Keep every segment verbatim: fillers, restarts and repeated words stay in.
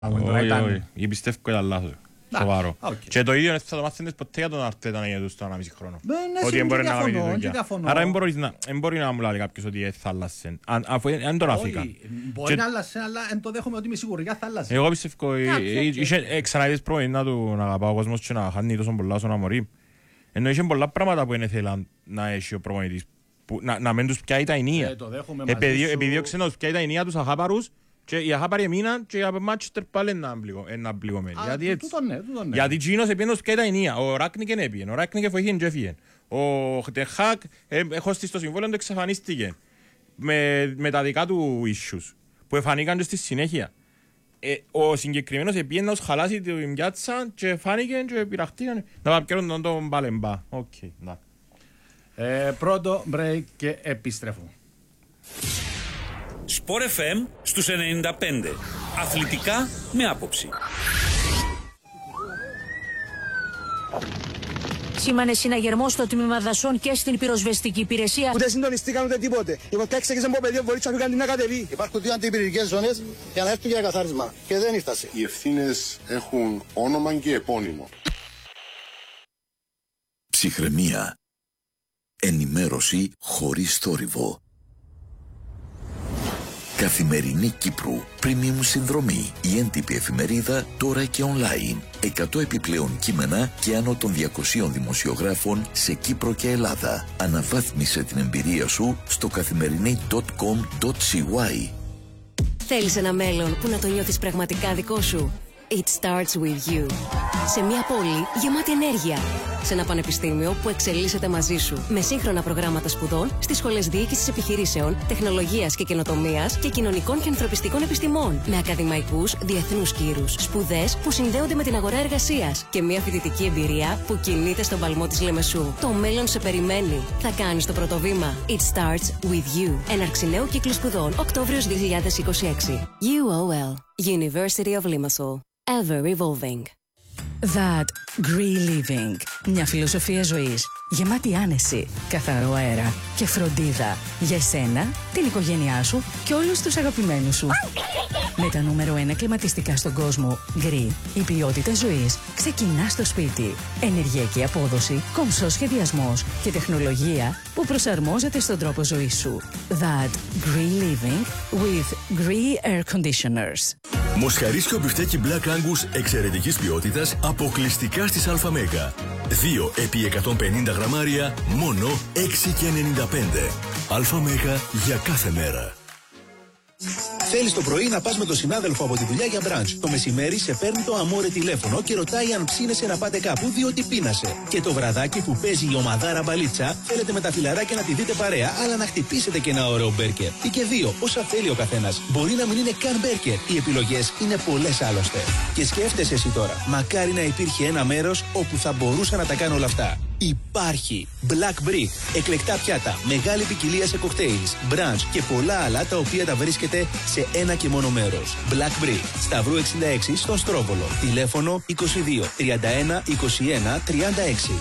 Όχι, όχι, πιστεύω ήταν λάθος. Σοβαρό. Και το ίδιο θα το μάθαινες ποτέ για τον Αρτέτα να γίνει στο ενάμιση χρόνο. Ότι δεν μπορεί να κάνει τη δουλειά. Άρα δεν μπορεί να μου λέει κάποιος ότι θα άλλασε. Αφού δεν τον αφήκα. Μπορεί να άλλασε, αλλά δεν το δέχομαι ότι είμαι σίγουρη θα άλλασε. Εγώ πιστεύω, ξαναείδες πρώην να του αγαπά ο κόσμος και να χάνει τόσο πολλά στον Αμορί. Ενώ είχε πολλά πράγματα που δεν ήθελαν να έχει ο προπονητής. Να μην τους πιάει τα ενία. Επιδίωξε να τους πιάει τα ενία τους αχάπαρους. Και οι αχάπαροι εμείναν και οι Μάντσεστερ πάλι είναι πληγωμένοι. Γιατί έτσι. Γιατί Τζίνος επίενος πια τα ενία. Ο Ράκνικεν έπιεν. Ο Ράκνικεν φοηχήν και έφυγε. Ο Χτεχάκ έχω στο συμβόλαιο του εξαφανίστηκε. Με τα δικά του issues. Που εφανήκαν και στη συνέχεια. Ο συγκεκριμένος επίεν να τους χαλάσει την πιάτσα και φάνηκε και πειραχτήκαν. Να παπκέρουν τον Παλεμπά. Οκ, να. Πρώτο break και επιστρέφω. Σπορ εφ εμ στους ενενήντα πέντε. Αθλητικά με άποψη. Σήμανε συναγερμό στο τμήμα δασών και στην πυροσβεστική υπηρεσία. Ούτε συντονιστήκαν ούτε τίποτε. Η βοτιά έξεγε από παιδί, μπορεί να κάνει να κατεβεί. Υπάρχουν δύο αντιπυρηνικές ζώνες για να έρθουν για καθάρισμα. Και δεν ήρθασε. Οι ευθύνες έχουν όνομα και επώνυμο. Ψυχραιμία. Ενημέρωση χωρίς θόρυβο. Καθημερινή Κύπρου, premium συνδρομή, η έντυπη εφημερίδα τώρα και online. εκατό επιπλέον κείμενα και άνω των διακοσίων δημοσιογράφων σε Κύπρο και Ελλάδα. Αναβάθμισε την εμπειρία σου στο καθημερινή τελεία κομ τελεία σι γουάι. Θέλεις ένα μέλλον που να το νιώθεις πραγματικά δικό σου? It starts with you. Σε μια πόλη γεμάτη ενέργεια. Σε ένα πανεπιστήμιο που εξελίσσεται μαζί σου. Με σύγχρονα προγράμματα σπουδών στις σχολές διοίκησης επιχειρήσεων, τεχνολογίας και καινοτομίας και κοινωνικών και ανθρωπιστικών επιστημών. Με ακαδημαϊκούς διεθνούς κύρους. Σπουδές που συνδέονται με την αγορά εργασίας. Και μια φοιτητική εμπειρία που κινείται στον παλμό της Λεμεσού. Το μέλλον σε περιμένει. Θα κάνεις το πρώτο βήμα. It starts with you. Έναρξη νέου κύκλου σπουδών Οκτώβριος δύο χιλιάδες είκοσι έξι. γιου ο ελ. University of Limassol. Ever evolving. That Green Living. Μια φιλοσοφία ζωής γεμάτη άνεση, καθαρό αέρα και φροντίδα για εσένα, την οικογένειά σου και όλους τους αγαπημένους σου. Με τα νούμερο ένα κλιματιστικά στον κόσμο, Green, η ποιότητα ζωής ξεκινά στο σπίτι. Ενεργειακή απόδοση, κομψός σχεδιασμός και τεχνολογία που προσαρμόζεται στον τρόπο ζωής σου. That Green Living with Green Air Conditioners. Μοσχαρίσιο μπιφτέκι Black Angus εξαιρετικής ποιότητας αποκλειστικά στις ΑΜΕΓΑ. δύο επί εκατόν πενήντα γραμμάρια, μόνο έξι και ενενήντα πέντε. ΑΜΕΓΑ για κάθε μέρα. Θέλεις το πρωί να πας με τον συνάδελφο από τη δουλειά για μπραντς. Το μεσημέρι σε παίρνει το αμόρε τηλέφωνο και ρωτάει αν ψήνεσαι να πάτε κάπου διότι πείνασε. Και το βραδάκι που παίζει η ομαδάρα μπαλίτσα, θέλετε με τα φιλαράκια να τη δείτε παρέα, αλλά να χτυπήσετε και ένα ωραίο μπέρκερ. Ή και δύο, όσα θέλει ο καθένας. Μπορεί να μην είναι καν μπέρκερ. Οι επιλογές είναι πολλές άλλωστε. Και σκέφτεσαι εσύ τώρα, μακάρι να υπήρχε ένα μέρος όπου θα μπορούσα να τα κάνω όλα αυτά. Υπάρχει Black Brick, εκλεκτά πιάτα, μεγάλη ποικιλία σε κοκτέιλς, μπραντς και πολλά άλλα τα οποία τα βρίσκεται σε ένα και μόνο μέρος. Black Brick, Σταυρού εξήντα έξι στον Στρόβολο. Τηλέφωνο είκοσι δύο τριάντα ένα είκοσι ένα τριάντα έξι.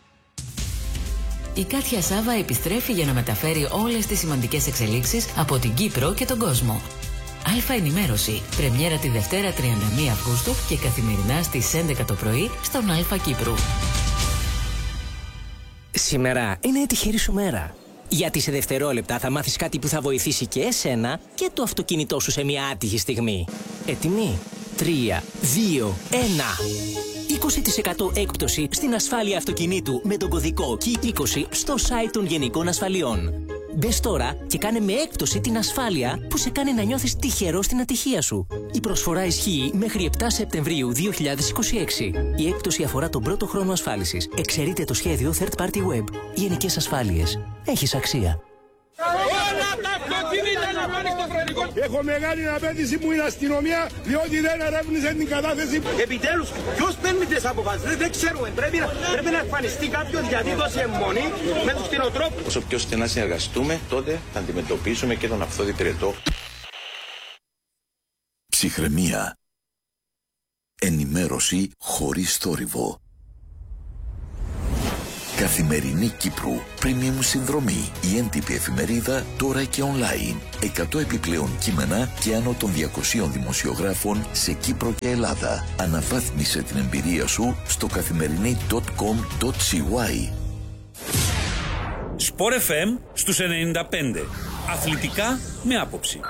Η Κάτια Σάβα επιστρέφει για να μεταφέρει όλες τις σημαντικές εξελίξεις από την Κύπρο και τον κόσμο. Αλφα Ενημέρωση, πρεμιέρα τη Δευτέρα τριάντα μία Αυγούστου και καθημερινά στις έντεκα το πρωί στον Αλφα Κύπρου. Σήμερα είναι η τυχερή σου μέρα. Γιατί σε δευτερόλεπτα θα μάθεις κάτι που θα βοηθήσει και εσένα και το αυτοκίνητό σου σε μια άτυχη στιγμή. Έτοιμοι? τρία, δύο, ένα. είκοσι τοις εκατό έκπτωση στην ασφάλεια αυτοκινήτου με τον κωδικό κι είκοσι στο site των Γενικών Ασφαλιών. Μπες τώρα και κάνε με έκπτωση την ασφάλεια που σε κάνει να νιώθεις τυχερό στην ατυχία σου. Η προσφορά ισχύει μέχρι επτά Σεπτεμβρίου δύο χιλιάδες είκοσι έξι. Η έκπτωση αφορά τον πρώτο χρόνο ασφάλισης. Εξαιρείται το σχέδιο Third Party Web. Γενικές Ασφάλειες. Έχεις αξία. Έχω μεγάλη απέτηση που είναι αστυνομία, διότι δεν ερεύνησε την κατάθεση. Επιτέλους, ποιος παίρνει τις αποφάσεις, δεν ξέρουμε. Πρέπει να, πρέπει να εμφανιστεί κάποιος γιατί τόση αιμονή με τους κτηνοτρόφους. Όσο πιο στενά συνεργαστούμε, τότε θα αντιμετωπίσουμε και τον αυθόδη τριετό. Ψυχραιμία. Ενημέρωση χωρίς θόρυβο. Καθημερινή Κύπρου. Premium συνδρομή. Η έντυπη εφημερίδα τώρα και online. εκατό επιπλέον κείμενα και άνω των διακοσίων δημοσιογράφων σε Κύπρο και Ελλάδα. Αναβάθμισε την εμπειρία σου στο καθημερινή τελεία κομ τελεία σι γουάι. Sport εφ εμ στους ενενήντα πέντε. Αθλητικά με άποψη.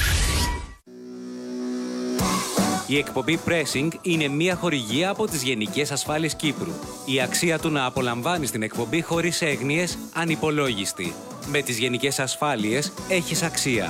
Η εκπομπή Pressing είναι μια χορηγία από τις Γενικές Ασφάλειες Κύπρου. Η αξία του να απολαμβάνεις την εκπομπή χωρίς έγνοιες ανυπολόγιστη. Με τις Γενικές Ασφάλειες έχεις αξία.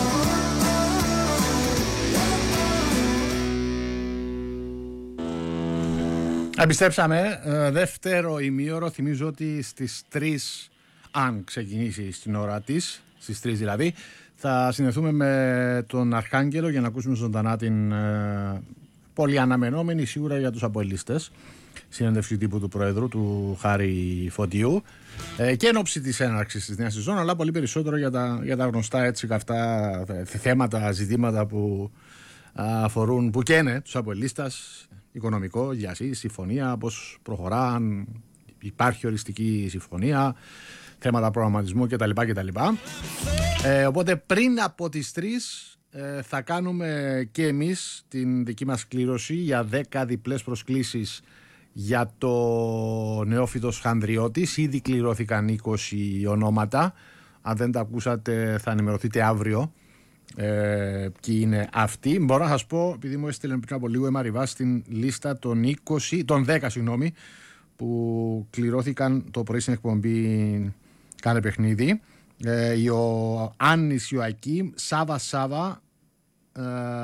Επιστρέψαμε. Δεύτερο ημίωρο. Θυμίζω ότι στις τρεις, αν ξεκινήσει στην ώρα της, στις τρεις δηλαδή, θα συνδεθούμε με τον Αρχάγγελο για να ακούσουμε ζωντανά την ε, πολύ αναμενόμενη σίγουρα για τους αποελίστες συνέντευξη τύπου του Προέδρου, του Χάρη Φωτιού, ε, και εν ώψη της έναρξης της νέας σεζόν, αλλά πολύ περισσότερο για τα, για τα γνωστά έτσι καυτά θέματα, ζητήματα που αφορούν, που καίνε τους αποελίστας, οικονομικό, γιασί, συμφωνία, πώς προχωρά, αν υπάρχει οριστική συμφωνία, θέματα προγραμματισμού κτλ. κτλ. Ε, οπότε πριν από τις τρεις ε, θα κάνουμε και εμείς την δική μας κλήρωση για δέκα διπλές προσκλήσεις για το νεόφυτος Χανδριώτης. Ήδη κληρώθηκαν είκοσι ονόματα. Αν δεν τα ακούσατε θα ενημερωθείτε αύριο ε, ποιοι είναι αυτοί. Μπορώ να σας πω, επειδή μου έστειλε πριν από λίγο Εμαριβά στην λίστα των, είκοσι, των δέκα συγγνώμη, που κληρώθηκαν το πρωί στην εκπομπή Κάνε Παιχνίδι. Ε, ο Άννης Ιωακήμ, Σάβα Σάβα, ε,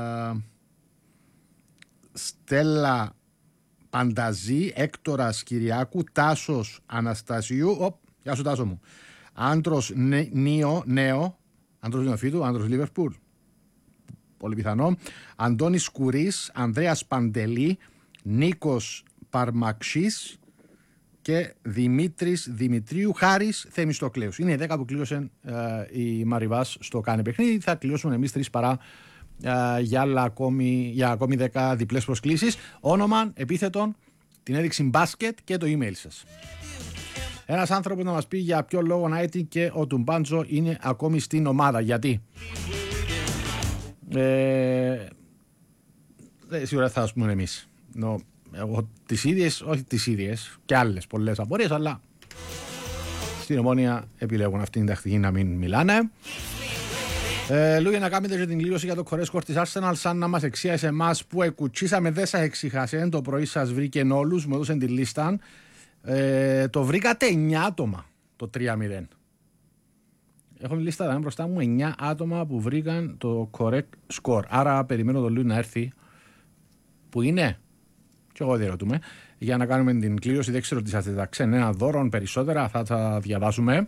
Στέλλα Πανταζή, Έκτορας Κυριάκου, Τάσος Αναστασίου, οπ, γεια σου Τάσο μου, Άντρος Νίο, Νέο, Άντρος Νεοφύτου, Άντρος Λίβερπουλ, πολύ πιθανό, Αντώνης Κουρής, Ανδρέας Παντελή, Νίκος Παρμαξής και Δημήτρης Δημητρίου, Χάρης Θεμιστοκλέους. Είναι οι δέκα που κλείωσαν ε, η Μαριβάς στο Κάνε Παιχνίδι. Θα κλειώσουμε εμείς τρεις παρά ε, για, άλλα ακόμη, για ακόμη δέκα διπλές προσκλήσεις. Όνομα, επίθετον, την έδειξη μπάσκετ και το email σας. Ένας άνθρωπος να μας πει για ποιο λόγο να έτει και ο Τουμπάντζο είναι ακόμη στην ομάδα. Γιατί? Ε, σίγουρα θα ας πούμε εμείς. No. Εγώ τις ίδιες, όχι τις ίδιες, και άλλες πολλές απορίες, αλλά στην Ομόνια επιλέγουν αυτήν την τακτική να μην μιλάνε. Ε, Λόγια να κάνετε και την κλήρωση για το κορέσκορ της Arsenal, σαν να μας εξίασε εμάς που εκουτσίσαμε, δεν σας εξήχασε. Το πρωί σας βρήκε όλους, μου έδωσαν τη λίστα. Ε, το βρήκατε εννιά άτομα το τρία μηδέν. Έχω μια λίστα μπροστά μου, εννιά άτομα που βρήκαν το correct score. Άρα περιμένω τον Λούι να έρθει. Που είναι? Και εγώ διερωτούμε, για να κάνουμε την κλήρωση. Δεν ξέρω τι σας θα ξένε, ένα δώρο, περισσότερα, θα τα διαβάσουμε.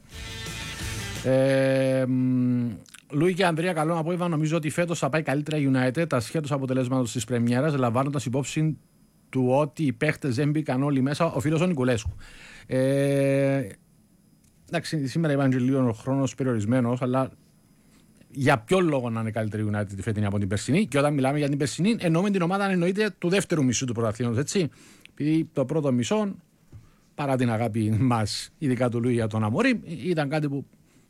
Ε, Λούι και Ανδρέα, καλό απόγευμα. Νομίζω ότι φέτος θα πάει καλύτερα η United, ασχέτως αποτελέσματος της πρεμιέρας, λαμβάνοντας υπόψη του ότι οι παίχτες δεν μπήκαν όλοι μέσα, ο φίλος ο Νικουλέσκου. Ε, εντάξει, σήμερα είπαν και λίγο ο χρόνος περιορισμένος, αλλά για ποιο λόγο να είναι καλύτερη η United τη φετινή από την περσινή? Και όταν μιλάμε για την περσινή, εννοούμε την ομάδα, εννοείται, του δεύτερου μισού του πρωταθλήματος, έτσι. Επειδή το πρώτο μισό, παρά την αγάπη μας, ειδικά του Λούι για τον Αμορί, ήταν κάτι που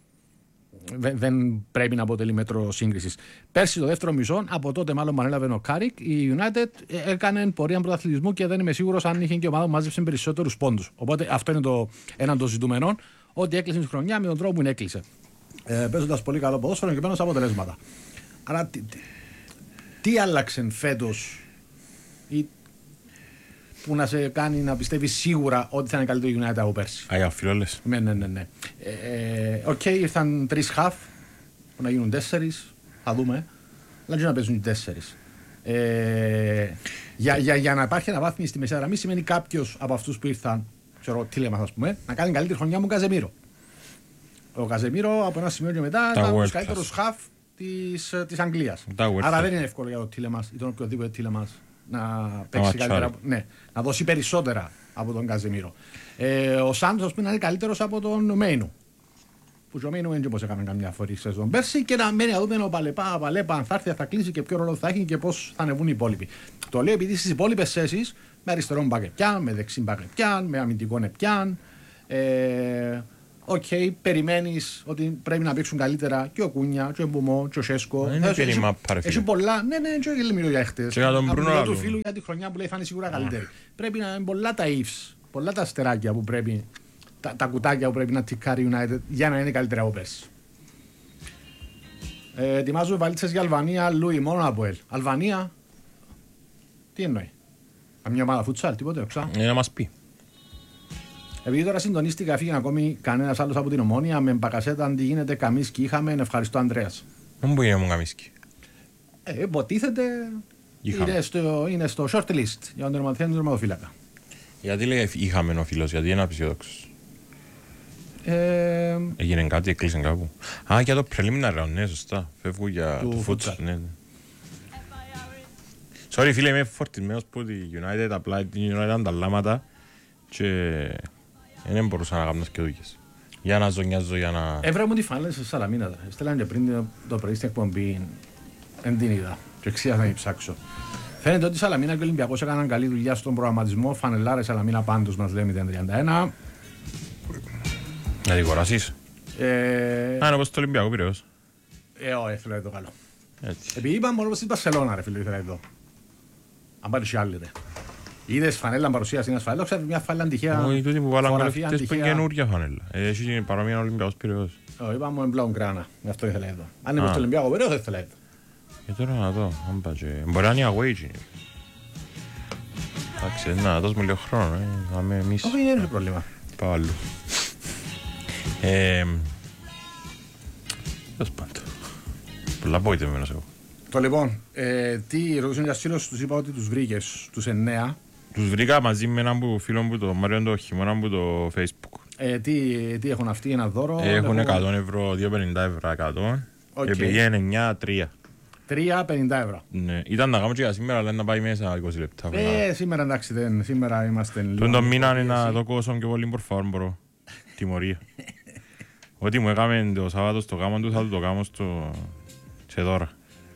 δεν πρέπει να αποτελεί μέτρο σύγκρισης. Πέρσι το δεύτερο μισό, από τότε μάλλον που ανέλαβε ο Κάρικ, η United έκανε πορεία πρωταθλητισμού και δεν είμαι σίγουρος αν είχε και ομάδα που μάζεψε περισσότερους πόντους. Οπότε αυτό είναι το έναν των ζητούμενων, ότι έκλεισε τη χρονιά με τον τρόπο που έκλεισε. Ε, παίζοντας πολύ καλό ποδόσφαιρο και παίρνοντας αποτελέσματα. Άρα τι, τι, τι άλλαξε φέτος ή που να σε κάνει να πιστεύεις σίγουρα ότι θα είναι καλύτερη United από πέρσι? Αγιά φιλόλες. Ναι, ναι, ναι. ναι. Οκ, ε, okay, ήρθαν τρεις χαφ που να γίνουν τέσσερις, θα δούμε, αλλά και να παίζουν τέσσερις. Ε, για, για, για να υπάρχει αναβάθμιση στη μεσαία γραμμή σημαίνει κάποιος από αυτούς που ήρθαν, ξέρω τι λέμε, ας πούμε, να κάνει καλύτερη χρονιά μου Καζεμίρο. Ο Καζεμίρο από ένα σημείο και μετά ήταν από τους καλύτερους χαφ της, της Αγγλίας. Άρα δεν είναι εύκολο για το Τίλεμας ή τον οποιοδήποτε Τίλεμας να παίξει καλύτερα, ναι, να δώσει περισσότερα από τον Καζεμίρο. Ε, ο Σάντος, ας πούμε, είναι καλύτερος από τον Μέινου. Που ο Μέινου δεν είναι όπως έκαμε καμιά φορή σε τον πέρσι, και να μένει να δούμε ο Παλεπά, Παλέπα, αν θα έρθει, θα κλείσει και ποιο ρόλο θα έχει και πώς θα ανεβούν οι υπόλοιποι. Το λέω επειδή στις υπόλοιπες θέσεις, με αριστερό μπακ πιάν, με δεξί μπακ πιάν, με αμυντικό πιάν, Ε, Οκ, okay, περιμένεις ότι πρέπει να παίξουν καλύτερα και ο Κούνια, και ο Μπουμό, και ο Σέσκο. Είναι έχει, μάπα, έχει πολλά, ναι, ναι, και ο μιλώ για χτες. Και για τον Μπρούνο του φίλου για τη χρονιά που λέει θα είναι σίγουρα καλύτερη. Πρέπει να είναι πολλά τα ifs, πολλά τα αστεράκια που πρέπει, τα, τα κουτάκια που πρέπει να τικάρει United για να είναι καλύτερα από πέρσι. Ε, ετοιμάζουμε βαλίτσες για Αλβανία, Λούι, μόνο από ελ. Αλβανία, τι εννοεί. Μια ομάδα φουτσάλ, τίποτε, οξά. Ε, να μας πει. Επειδή τώρα συντονίστηκα, φύγει ακόμη κανένας άλλος από την Ομόνια, με Μπακασέτα, αν τι γίνεται, Καμίσκι είχαμε, ευχαριστώ Ανδρέας. Δεν μπορεί να μου Καμίσκι. Ε, υποτίθεται είναι στο, είναι στο short list για τον τερματοφύλακα. τερματοφύλακα. Γιατί λέει είχαμε ο φίλος, γιατί είναι απεισιόδοξος. Ε, Έγινε κάτι, έκλεισε κάπου. Α, για το preliminary, ναι, σωστά. Φεύγω για το φούτσαλ. Ναι, ναι. Sorry φίλε, είμαι φορτισμένος που τη United απλά την United ανταλλάματα και δεν μπορούσα να κάνω και δουλειές. Για να ζωνιάζω, για να... Έβρα μου τη φανέλα σε Σαλαμίνα. Στέλναν και πριν το πρωί στην εκπομπή, δεν την είδα και εξίας να την ψάξω. Φαίνεται ότι η Σαλαμίνα και ο Ολυμπιακός έκαναν καλή δουλειά στον προγραμματισμό. Φανελάρα Σαλαμίνα πάντως μας λέει μηδέν τριάντα ένα. Να την κοράσεις. Ε... Α, είναι όπως το Ολυμπιακό Πειραιώς. Ε, όχι, θέλω να το καλό. Επειδή είπαμε μόνο στην Μπαρσελόνα, ρε φίλε, ήθελα εδώ. Αν πάρει και άλλη, ρε. Είδες φανέλα παρουσίαση είναι ασφαλή, ξέρετε μια φανέλα τυχαία. Όχι, τούτη που βάλαν καλευτές που είναι καινούργια φανέλα. Έχει παρόμοια Ολυμπιακός Πειραιώς. Όχι, είπαμε με μπλάουν κράνα, γι' αυτό ήθελα εδώ. Αν είναι στο Ολυμπιακό Πειραιώς, δεν ήθελα εδώ. Και τώρα να δω, αν πάει. Μπορεί να είναι away. Εντάξει, να δώσουμε λίγο χρόνο, να με εμείς. Όχι, δεν είναι πρόβλημα. Πάω αλλού. Ε, Τέλος πάντων. Πολλά απογοητευμένος εγώ. Το λοιπόν, ε, τι ρωτήσουν για σύλλος, τους είπα ότι τους βρήκες, τους εννέα. Τους βρήκα μαζί με έναν που φίλο μου, το Μάριο το χειμώνα από το Facebook. Ε, τι, τι έχουν αυτοί, ένα δώρο? Έχουν εκατό ευρώ, δύο πενήντα ευρώ εκατό. Okay. Και πήγαινε εννιά τρία. τρία πενήντα ευρώ. Ναι, ήταν να κάνουμε και για σήμερα, αλλά να πάει μέσα είκοσι λεπτά. Ε, σήμερα εντάξει, δεν, σήμερα είμαστε λίγο... Τον το μήνα είναι να το κόσω και πολύ μπορφάρουν μπορώ. Τιμωρία. Ό,τι μου έκαμε το Σάββατο στο γάμο του, θα του το κάνω στο... σε δώρα.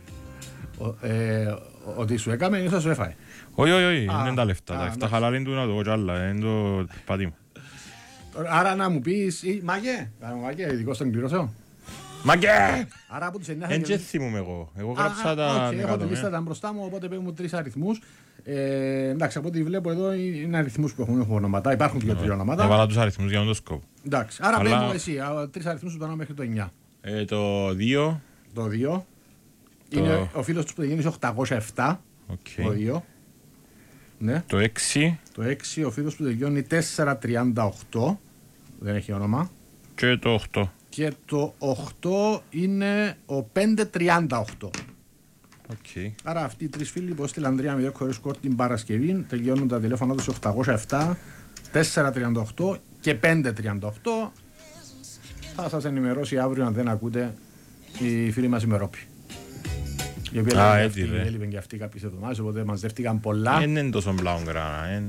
Ε, ότι σου έκαμε ή θα σου έφαε? Όχι, όχι, όχι, είναι τα λεφτά. Τα λεφτά χαλάλιν του να το κι άλλα, είναι το πατήμα. Άρα να μου πεις, Μάγκε, Μάγκε, ειδικό στον κληρώσεω. Μάγκε! Άρα από τους εννέα... Εν και θυμούμαι εγώ, εγώ γράψα τα... Έχω τη λίστα τα μπροστά μου, οπότε παίρνουμε τρεις αριθμούς. Εντάξει, από ό,τι βλέπω εδώ είναι αριθμούς που έχουν ονόματα, υπάρχουν και τρία ονόματα. Έβαλα τους αριθμούς για τον σκόπο. Εντάξει, άρα παίρνουμε εσύ, τρεις αριθμούς του το ένα μέχρι το εννιά. Το δύο. Το δύο. Είναι ο φίλος του που γίνει οκτακόσια επτά. Το δύο. Ναι. Το έξι. Το έξι, ο φίλος που τελειώνει τετρακόσια τριάντα οκτώ. Δεν έχει όνομα. Και το οκτώ. Και το οκτώ είναι ο πεντακόσια τριάντα οκτώ. Okay. Άρα αυτοί οι τρεις φίλοι που έστειλαν τρία μηδέν χωρίς σκορ την Παρασκευή τελειώνουν τα τηλέφωνα τους οκτακόσια επτά, τετρακόσια τριάντα οκτώ και πεντακόσια τριάντα οκτώ. Θα σας ενημερώσει αύριο αν δεν ακούτε η φίλη μας η Μερόπη. Η οποία ah, έλειπε και αυτή κάποιες εβδομάδες, οπότε μαζεύτηκαν πολλά. Δεν είναι τόσο μπλάουν γράνα.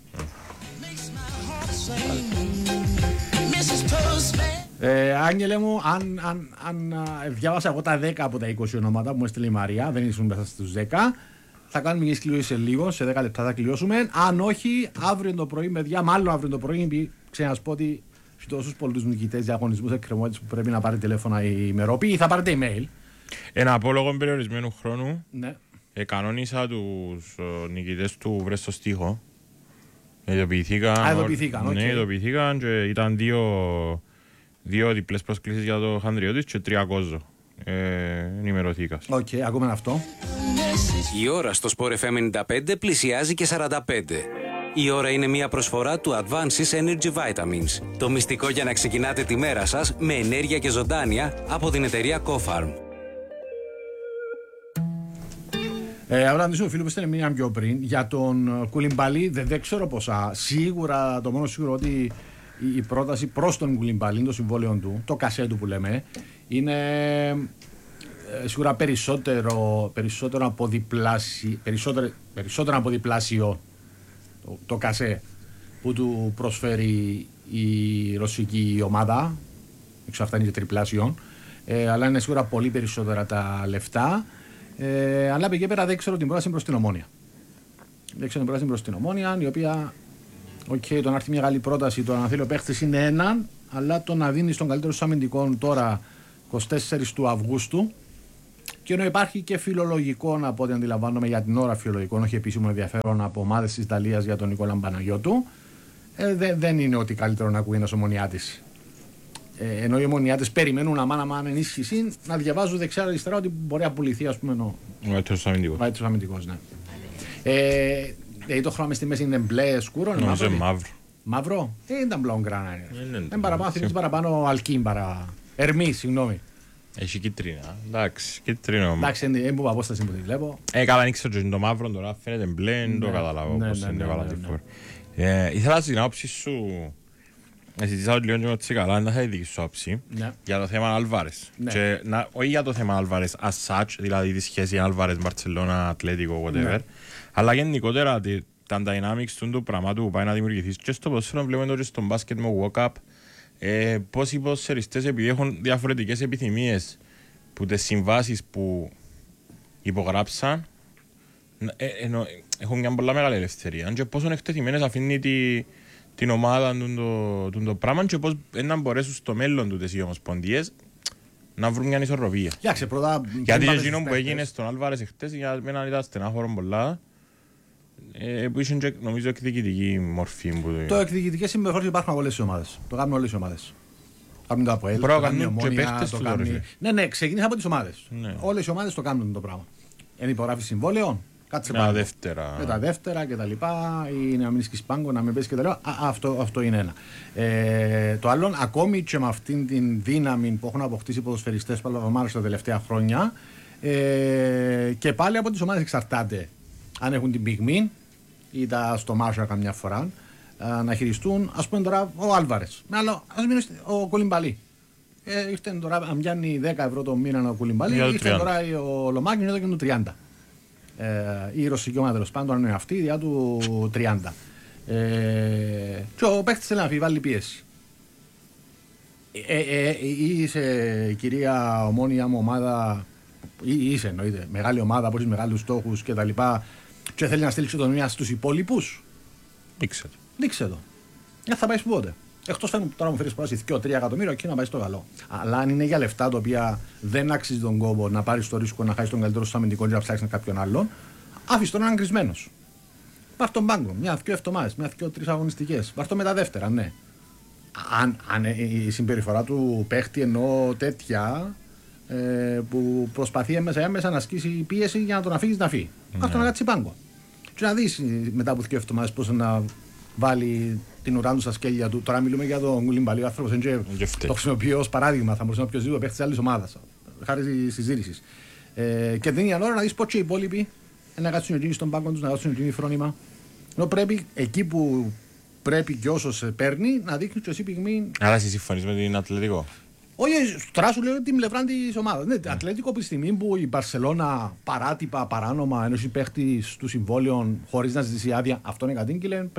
Ε, Άγγελε μου, αν, αν, αν διάβασα εγώ τα δέκα από τα είκοσι ονόματα που μου έστειλε η Μαρία, δεν ήσουν μέσα στους δέκα, θα κάνουμε μια κλήρωση σε λίγο, σε δέκα λεπτά θα κλειώσουμε. Αν όχι, αύριο το πρωί, παιδιά, μάλλον αύριο το πρωί, ξέρω να σου πω ότι σε τόσους πολλούς νικητές διαγωνισμούς εκκρεμότητες που πρέπει να πάρει τηλέφωνα η Μερόπη ή θα πάρετε email. Ένα απόλογο περιορισμένου χρόνου. Ναι. Εκανόνισα τους νικητές του Βρες στο στίχο. Ειδοποιηθήκαν. Α, ειδοποιηθήκαν, okay. Ναι, ειδοποιηθήκαν και ήταν δύο, δύο διπλές προσκλήσεις για το Χανδριώτης και τρία κόζο. Ε, ενημερωθήκα. Οκ, okay, ακούμε αυτό. Η ώρα στο Sport εφ εμ ενενήντα πέντε πλησιάζει και σαράντα πέντε. Η ώρα είναι μια προσφορά του Advances Energy Vitamins. Το μυστικό για να ξεκινάτε τη μέρα σας με ενέργεια και ζωντάνια από την εταιρεία Cofarm. Ε, Αύρα να φίλο που στέλνει μία πιο πριν για τον Κουλιμπαλί, δεν, δεν ξέρω πόσα. Σίγουρα, το μόνο σίγουρο ότι η, η πρόταση προς τον Κουλιμπαλί, το συμβόλαιο του, το κασέτου που λέμε, είναι ε, σίγουρα περισσότερο, περισσότερο, από διπλάσιο, περισσότερο, περισσότερο από διπλάσιο το, το κασέ που του προσφέρει η ρωσική ομάδα. Έξω αυτά είναι και τριπλάσιο. Ε, αλλά είναι σίγουρα πολύ περισσότερα τα λεφτά. Ε, αλλά πήγε πέρα δεν ξέρω την πρόταση προς την Ομόνια. Δεν ξέρω την πρόταση προς την Ομόνια, η οποία Οκ, okay, το να έρθει μια καλή πρόταση, το να θέλει ο παίχτης είναι έναν, αλλά το να δίνει στον καλύτερο στους αμυντικών τώρα εικοστή τέταρτη του Αυγούστου. Και ενώ υπάρχει και φιλολογικό, από ό,τι αντιλαμβάνομαι για την ώρα φιλολογικό, όχι επίσημο ενδιαφέρον από ομάδες της Ιταλίας για τον Νικόλα Παναγιώτου, ε, δε, δεν είναι ότι καλύτερο να ακούει ένας Ομονιάτης. Ε, ενώ οι Ομονιάτες περιμένουν αμάν αμάν ενίσχυση να διαβάζουν δεξιά-αριστερά ότι μπορεί να πουληθεί, ας πούμε, ο βάιτρος αμυντικός. Ναι. Ε, δηλαδή το χρώμα στη μέση είναι μπλε σκούρο, είναι μαύρο. μαύρο. Μαύρο, δεν ήταν μπλον γκράνα. Δεν παραπάνω, θυμίζει παραπάνω αλκίν παρά. Ερμή, συγγνώμη. Έχει κίτρινα, εντάξει, κίτρινο. Εντάξει, δεν μου απόσταση που τη βλέπω. Ε, καλά, ανοίξω και το μαύρο τώρα, φαίνεται μπλε, δεν το καταλάβω πώς είναι καλά τη φορά. Ήθελα στην άποψη σου, συζητήσα λίγο και με Τσικαλά, να θα δική σου άποψη για το θέμα Αλβάρες. Όχι για το θέμα Αλβάρες as such, δηλαδή τη σχέση Αλβάρες, Μπαρτσελώνα, Ατλέτικο, whatever, αλλά γενικότερα τα dynamics του πράγματου που πάει να δημιουργηθείς και στο ποδόσφαιρο βλέπουμε το και στο μπάσκετ με walk-up. Ε, πώς οι ποδοσφαιριστές, επειδή έχουν διαφορετικές επιθυμίες που τις συμβάσεις που υπογράψαν, ε, ενώ, έχουν μια πολλά μεγάλη ελευθερία και πόσο εκτεθειμένες αφήνει τη, την ομάδα του το, το, το πράγμα και πώς να μπορέσουν στο μέλλον του τις ομοσπονδίες να βρουν μια ισορροπία. Γιάξε, πρώτα, γιατί και εκείνο που έγινε στον Άλβαρες εχθές για μένα ήταν στενάχωρο πολλά. Ε, που είχε και, νομίζω, εκδικητική μορφή. Που... Το εκδικητικές συμπεριφορές υπάρχουν από όλες τις ομάδες. Το κάνουν όλες οι ομάδες. Κάνουν το ΑΠΟΕΛ, το κάνουν η Ομόνια, το κάνουν... Ναι, ναι, ξεκίνησε από τις ομάδες. Ναι. Όλες οι ομάδες το κάνουν το πράγμα. Είναι υπογράφει συμβόλαιο, κάτσε πάνω. Δεύτερα. Με τα δεύτερα και τα λοιπά, ή να μην σκεις πάγκο, να μην πέσει και τα λοιπά. Α, αυτό, αυτό είναι ένα. Ε, το άλλο, ακόμη και με αυτήν την δύναμη που έχουν αποκτήσει οι ποδοσφαιριστές Παλαβαμάρες τα τελευταία χρόνια, ε, και πάλι από τις ομάδες εξαρτάται. Αν έχουν την πυγμή ή τα στο Μάρσα καμιά φορά να χειριστούν, ας πούμε τώρα ο Άλβαρες. Με άλλο, ας μείνει ο Κολυμπαλί. Ε, ήρθε τώρα, αν πιάνει δέκα ευρώ το μήνα ο Κολυμπαλί, ήρθε τώρα ο Λομάκης εδώ και του τριάντα. Ε, η ρωσική ομάδα τέλος πάντων είναι αυτή, διά του τριάντα. Ε, και ο παίχτης θέλει να αμφιβάλλει πίεση. Ε, ε, ε, είσαι κυρία Ομόνια μου ομάδα. Ή είσαι εννοείται μεγάλη ομάδα από τους μεγάλους στόχους και τα λοιπά και θέλει να στείλει εξοδομία στους υπόλοιπους. Δείξε το. Δείξε το. Δεν θα πάει που πότε. Εκτός φαίνουν τώρα μου φέρεις πρόταση δύο τρία εκατομμύρια και να πάει στο καλό. Αλλά αν είναι για λεφτά τα οποία δεν αξίζει τον κόπο να πάρεις το ρίσκο να χάσεις τον καλύτερο σου αμυντικό και να ψάξεις κάποιον άλλον, άφησε τον να είναι κρυσμένος. Πάρ' τον πάγκο, μια-δυο εβδομάδες, μια-δυο τρεις αγωνιστικές. Πάρ' το με τα δεύτερα, ναι. Αν, αν η συμπεριφορά του παίχτη εννοώ τέτοια. Που προσπαθεί έμεσα έμεσα να ασκήσει πίεση για να τον αφήσει να φύγει. Ναι. Αυτό να κάτσει πάγκο. Και να δεις μετά από δύο εβδομάδες πώς να βάλει την ουρά του στα σκέλια του. Τώρα μιλούμε για τον Κουλιμπαλί, ο άνθρωπος το χρησιμοποιώ ως παράδειγμα. Θα μπορούσε να πει οποιοδήποτε παίχτη της άλλης ομάδας. Χάρη συζήτησης. Ε, και την ίδια ώρα να δεις πώς και οι υπόλοιποι να κάτσουν εκείνοι στον πάγκο τους, να κάτσουν εκείνοι φρόνημα. Ενώ πρέπει εκεί που πρέπει και όσο σε παίρνει να δείχνει και εσύ πυγμή. Άρα εσύ συμφωνείς με την Ατλετικό. Όχι, τώρα σου λέω την πλευρά τη ομάδα. Ναι, Ατλέτικο από τη στιγμή που η Μπαρσελόνα παράτυπα, παράνομα, ενώ έχει παίχτη του συμβόλαιων χωρίς να ζητήσει άδεια, αυτό είναι κατήγγειλε.